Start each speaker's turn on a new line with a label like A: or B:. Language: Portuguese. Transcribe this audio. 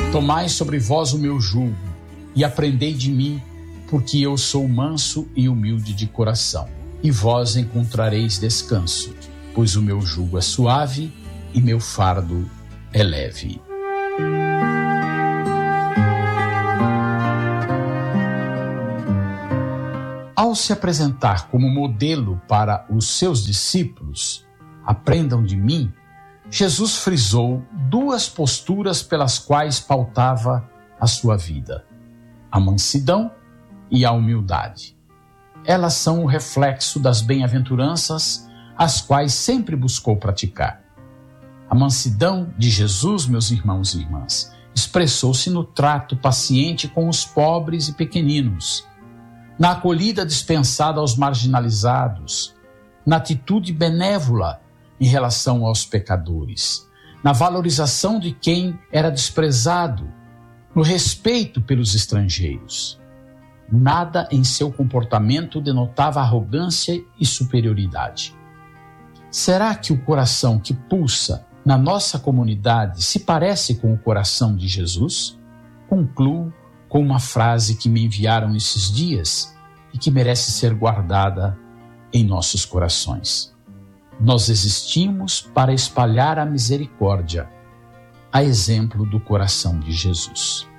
A: Tomai sobre vós o meu jugo e aprendei de mim, porque eu sou manso e humilde de coração. E vós encontrareis descanso, pois o meu jugo é suave e meu fardo é leve. Ao se apresentar como modelo para os seus discípulos, aprendam de mim, Jesus frisou duas posturas pelas quais pautava a sua vida: a mansidão e a humildade. Elas são o reflexo das bem-aventuranças, as quais sempre buscou praticar. A mansidão de Jesus, meus irmãos e irmãs, expressou-se no trato paciente com os pobres e pequeninos, na acolhida dispensada aos marginalizados, na atitude benévola em relação aos pecadores, na valorização de quem era desprezado, no respeito pelos estrangeiros. Nada em seu comportamento denotava arrogância e superioridade. Será que o coração que pulsa na nossa comunidade se parece com o coração de Jesus? Concluo com uma frase que me enviaram esses dias e que merece ser guardada em nossos corações. Nós existimos para espalhar a misericórdia, a exemplo do coração de Jesus.